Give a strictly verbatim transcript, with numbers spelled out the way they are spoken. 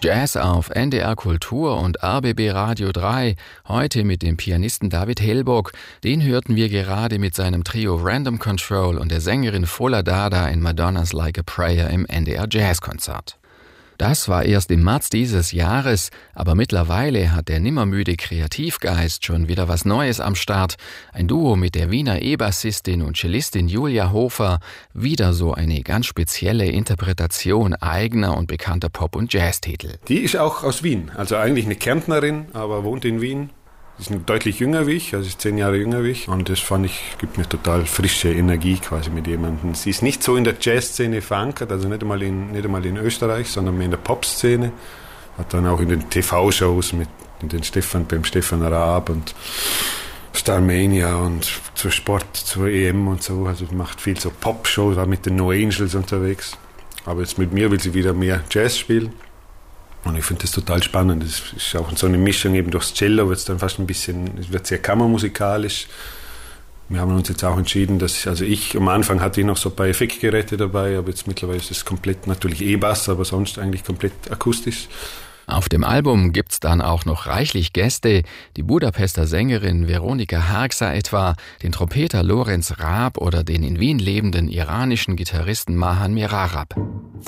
Jazz auf N D R Kultur und R B B Radio drei, heute mit dem Pianisten David Hellbock. Den hörten wir gerade mit seinem Trio Random Control und der Sängerin Fola Dada in Madonna's Like a Prayer im N D R Jazzkonzert. Das war erst im März dieses Jahres, aber mittlerweile hat der nimmermüde Kreativgeist schon wieder was Neues am Start. Ein Duo mit der Wiener E-Bassistin und Cellistin Julia Hofer, wieder so eine ganz spezielle Interpretation eigener und bekannter Pop- und Jazztitel. Die ist auch aus Wien, also eigentlich eine Kärntnerin, aber wohnt in Wien. Sie ist deutlich jünger wie ich, also ist zehn Jahre jünger wie ich. Und das fand ich, gibt mir total frische Energie quasi mit jemandem. Sie ist nicht so in der Jazzszene verankert, also nicht einmal in, nicht einmal in Österreich, sondern mehr in der Popszene. Hat dann auch in den T V-Shows mit in den Stefan, beim Stefan Raab und Starmania und zur Sport, zur E M und so. Also macht viel so Pop-Shows, war mit den No Angels unterwegs. Aber jetzt mit mir will sie wieder mehr Jazz spielen. Und ich finde das total spannend. Das ist auch so eine Mischung eben durchs Cello, wird es dann fast ein bisschen, es wird sehr kammermusikalisch. Wir haben uns jetzt auch entschieden, dass, also ich, am Anfang hatte ich noch so ein paar Effektgeräte dabei, aber jetzt mittlerweile ist es komplett, natürlich E-Bass, aber sonst eigentlich komplett akustisch. Auf dem Album gibt's dann auch noch reichlich Gäste, die Budapester Sängerin Veronika Hargsa etwa, den Trompeter Lorenz Raab oder den in Wien lebenden iranischen Gitarristen Mahan Merarab.